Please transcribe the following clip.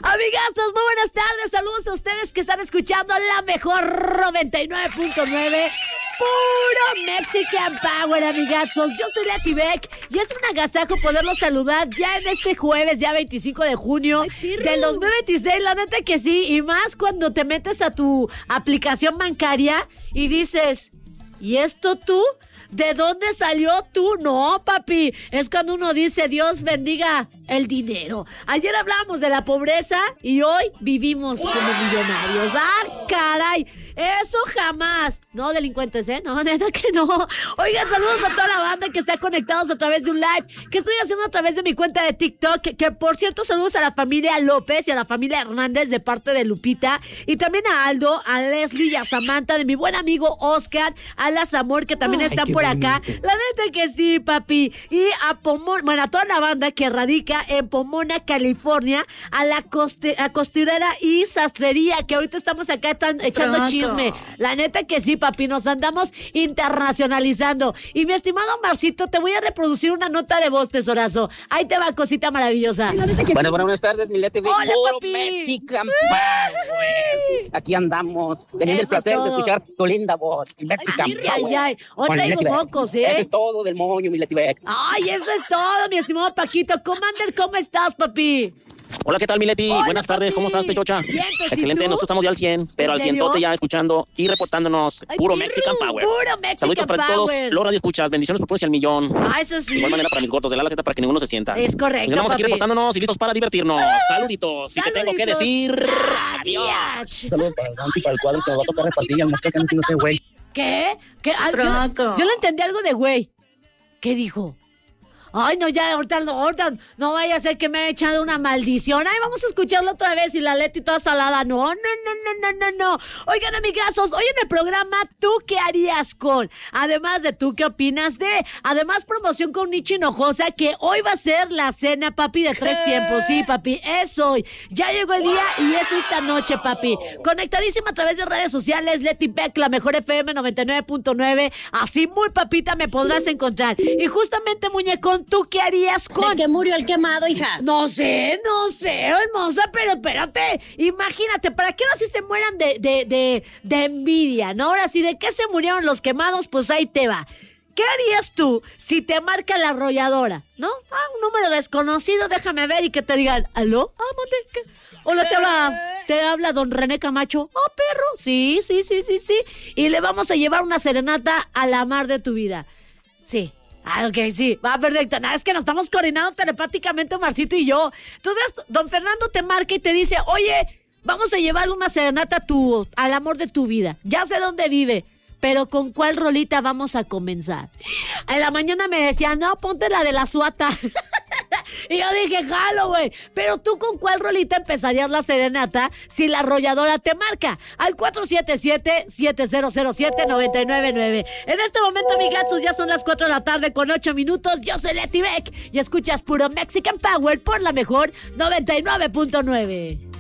Amigazos, muy buenas tardes. Saludos a ustedes que están escuchando la mejor 99.9. Puro Mexican Power, amigazos. Yo soy Leti Beck y es un agasajo poderlos saludar ya en este jueves, ya 25 de junio del 2026. La neta que sí, y más cuando te metes a tu aplicación bancaria y dices, ¿y esto tú? ¿De dónde salió tú? No, papi. Es cuando uno dice, Dios bendiga el dinero. Ayer hablábamos de la pobreza y hoy vivimos como millonarios. ¡Ah, caray! Eso jamás. No, delincuentes, ¿eh? No, neta que no. Oigan, saludos a toda la banda que está conectados a través de un live que estoy haciendo a través de mi cuenta de TikTok. Que por cierto, saludos a la familia López y a la familia Hernández de parte de Lupita. Y también a Aldo, a Leslie y a Samantha, de mi buen amigo Oscar, a las Amor, que también están por acá. La neta que sí, papi. Y a Pomona, bueno, a toda la banda que radica en Pomona, California, a la costurera y sastrería, que ahorita estamos acá echando chisme. La neta que sí, papi, nos andamos internacionalizando. Y mi estimado Marcito, te voy a reproducir una nota de voz, tesorazo. Ahí te va, cosita maravillosa. Bueno, buenas tardes, mi Leti. Hola, papi. Mexican Power. Aquí andamos, teniendo el placer de escuchar tu linda voz, Mexican Power. Ay. Otra y mocos, ¿eh? Eso es todo del moño, mi Leti Beck. Ay, eso es todo, mi estimado Paquito. Commander, ¿cómo estás, papi? Hola, ¿qué tal, mi Leti? Hola, buenas tardes, papi. ¿cómo estás, Pechocha? Bien, pues, excelente, ¿y tú? nosotros estamos ya al 100, pero al serio? 100 ya escuchando y reportándonos. Ay, Puro pirru, Mexican Power. Puro Mexican Saluditos para Power. todos los radioescuchas, bendiciones por ponerse al millón. Ah, eso sí. De igual manera para mis gordos de la Z para que ninguno se sienta. Es correcto, Nos andamos aquí papi. reportándonos y listos para divertirnos. Saluditos. Y te tengo que decir adiós. Saludos para el Rancho y para el cuadro que me va a tocar repartir. Ya me toca no sé, güey. ¿Qué? Yo le entendí algo de güey. ¿Qué dijo? Ay, no, ya, ahorita no vaya a ser que me haya echado una maldición. Ay, vamos a escucharlo otra vez y la Leti toda salada. No. Oigan, amigazos, hoy en el programa, ¿tú qué harías con? Además de tú, ¿qué opinas de? Además, promoción con Nicho Hinojosa, que hoy va a ser la cena, papi, de 3 tiempos. Sí, papi, es hoy. Ya llegó el día y es esta noche, papi. Conectadísima a través de redes sociales, Leti Beck, la mejor FM 99.9. Así muy papita me podrás encontrar. Y justamente, muñecón, ¿tú qué harías con? ¿De qué murió el quemado, hija? No sé, hermosa, pero espérate. Imagínate, ¿para qué no si se mueran de envidia, no? Ahora sí, ¿de qué se murieron los quemados? Pues ahí te va. ¿Qué harías tú si te marca la arrolladora? ¿No? Un número desconocido, déjame ver y que te digan, ¿aló? Monte, ¿qué? Hola, te habla don René Camacho. Perro, sí. Y le vamos a llevar una serenata a la mar de tu vida. Sí. Ok, sí, va perfecto. Nada, es que nos estamos coordinando telepáticamente Marcito y yo. Entonces, don Fernando te marca y te dice, oye, vamos a llevarle una serenata al amor de tu vida. Ya sé dónde vive, pero ¿con cuál rolita vamos a comenzar? En la mañana me decía, no, ponte la de la Suata. Y yo dije, jalo, güey. Pero tú, ¿con cuál rolita empezarías la serenata si la arrolladora te marca? Al 477-7007-999. En este momento, amigazos, ya son las 4 de la tarde con 8 minutos. Yo soy Leti Beck y escuchas puro Mexican Power por la mejor 99.9.